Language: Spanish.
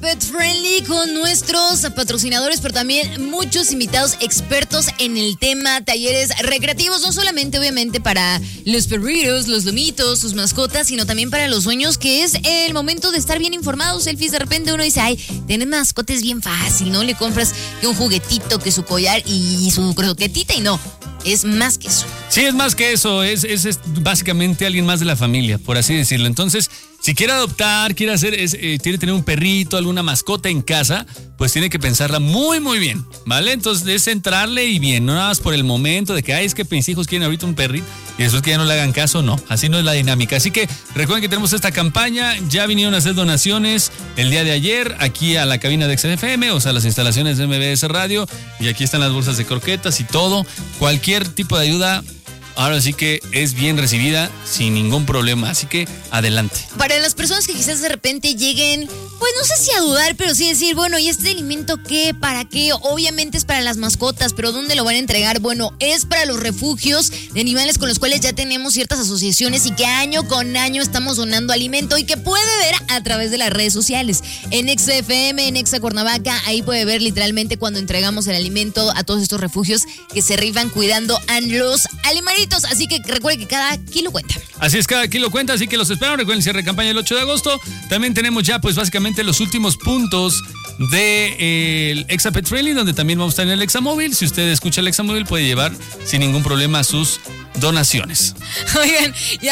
Pet Friendly con nuestros patrocinadores, pero también muchos invitados expertos en el tema, talleres recreativos, no solamente obviamente para los perritos, los lomitos, sus mascotas, sino también para los dueños, que es el momento de estar bien informados. Elfis, de repente uno dice, ay, tener mascotas es bien fácil, ¿no? Le compras que un juguetito, que su collar y su croquetita, y no, es más que eso. Sí, es más que eso, es básicamente alguien más de la familia, por así decirlo. Entonces, si quiere adoptar, quiere tener un perrito, alguna mascota en casa, pues tiene que pensarla muy, muy bien, ¿vale? Entonces, es centrarle y bien, no nada más por el momento de que, ay, es que mis hijos quieren ahorita un perrito y después que ya no le hagan caso, no, así no es la dinámica. Así que recuerden que tenemos esta campaña, ya vinieron a hacer donaciones el día de ayer aquí a la cabina de XFM, o sea, las instalaciones de MBS Radio, y aquí están las bolsas de croquetas y todo, cualquier tipo de ayuda. Ahora sí que es bien recibida sin ningún problema, así que adelante. Para las personas que quizás de repente lleguen, pues no sé si a dudar, pero sí decir, bueno, ¿y este alimento qué? ¿Para qué? Obviamente es para las mascotas, pero ¿dónde lo van a entregar? Bueno, es para los refugios de animales con los cuales ya tenemos ciertas asociaciones y que año con año estamos donando alimento y que puede ver a través de las redes sociales. En XFM, en Exa Cuernavaca, ahí puede ver literalmente cuando entregamos el alimento a todos estos refugios que se rifan cuidando a los animalitos. Así que recuerden que cada kilo cuenta. Así es, cada kilo cuenta, así que los esperamos. Recuerden, cierre de campaña el 8 de agosto. También tenemos ya, pues básicamente los últimos puntos del Exa Pet Friendly, donde también vamos a estar en el Exa Móvil. Si usted escucha el Exa Móvil, puede llevar sin ningún problema sus donaciones. Oigan, ya